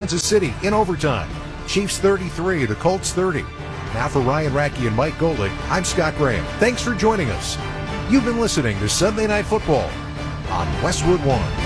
Kansas City in overtime. Chiefs 33, the Colts 30. Now for Ryan Rackey and Mike Golick, I'm Scott Graham. Thanks for joining us. You've been listening to Sunday Night Football on Westwood One.